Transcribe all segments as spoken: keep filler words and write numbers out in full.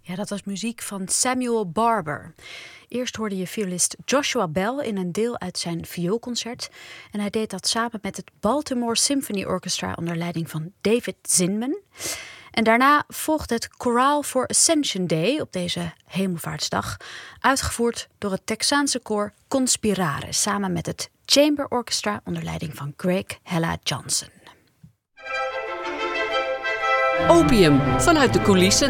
Ja, dat was muziek van Samuel Barber. Eerst hoorde je violist Joshua Bell in een deel uit zijn vioolconcert. En hij deed dat samen met het Baltimore Symphony Orchestra onder leiding van David Zinman. En daarna volgde het Chorale for Ascension Day op deze Hemelvaartsdag, uitgevoerd door het Texaanse koor Conspirare, samen met het Chamber Orchestra onder leiding van Greg Hella Johnson. Opium vanuit de coulissen.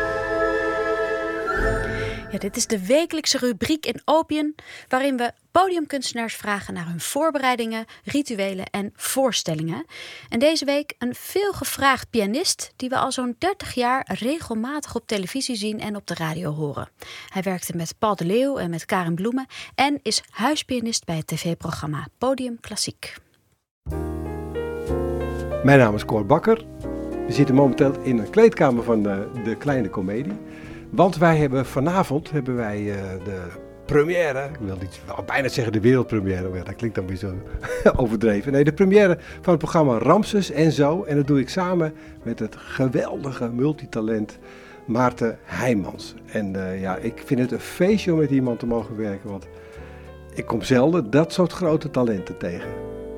Ja, dit is de wekelijkse rubriek in Opium, waarin we podiumkunstenaars vragen naar hun voorbereidingen, rituelen en voorstellingen. En deze week een veelgevraagd pianist die we al zo'n dertig jaar regelmatig op televisie zien en op de radio horen. Hij werkte met Paul de Leeuw en met Karin Bloemen en is huispianist bij het tv-programma Podium Klassiek. Mijn naam is Cor Bakker. We zitten momenteel in een kleedkamer van de, de Kleine Comedie. Want wij hebben vanavond hebben wij uh, de première, ik wil niet wel bijna zeggen de wereldpremière, maar dat klinkt dan weer zo overdreven. Nee, de première van het programma Ramses en Zo. En dat doe ik samen met het geweldige multitalent Maarten Heijmans. En uh, ja, ik vind het een feestje om met iemand te mogen werken, want ik kom zelden dat soort grote talenten tegen.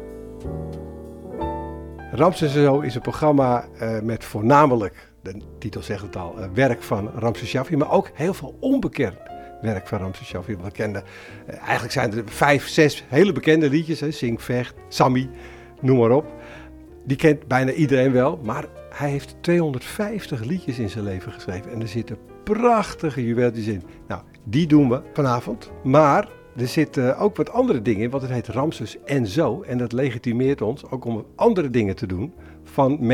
Ramses en Zo is een programma uh, met voornamelijk, de titel zegt het al, uh, werk van Ramses Shaffi, maar ook heel veel onbekend werk van Ramses Shaffi. We kenden, uh, eigenlijk zijn er vijf, zes hele bekende liedjes, hè, Zing, Vecht, Sammy, noem maar op. Die kent bijna iedereen wel, maar hij heeft tweehonderdvijftig liedjes in zijn leven geschreven en er zitten prachtige juweeltjes in. Nou, die doen we vanavond, maar er zitten ook wat andere dingen in, want het heet Ramses en Zo en dat legitimeert ons ook om andere dingen te doen van